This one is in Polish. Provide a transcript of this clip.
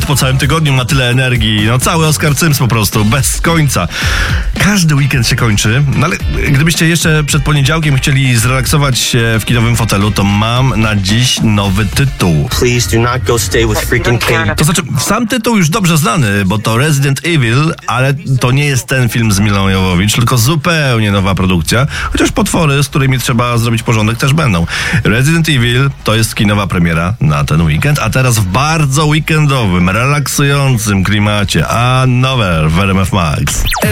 Nawet po całym tygodniu ma tyle energii. No cały Oskar Cyms po prostu, bez końca. Każdy weekend się kończy, no ale gdybyście jeszcze przed poniedziałkiem chcieli zrelaksować się w kinowym fotelu, to mam na dziś nowy tytuł. Please do not go stay with freaking Katie. To znaczy, sam tytuł już dobrze znany, bo to Resident Evil, ale to nie jest ten film z Milą Jovovich, tylko zupełnie nowa produkcja, chociaż potwory, z którymi trzeba zrobić porządek, też będą. Resident Evil to jest kinowa premiera na ten weekend, a teraz w bardzo weekendowym, relaksującym klimacie, a nowe w RMF Max.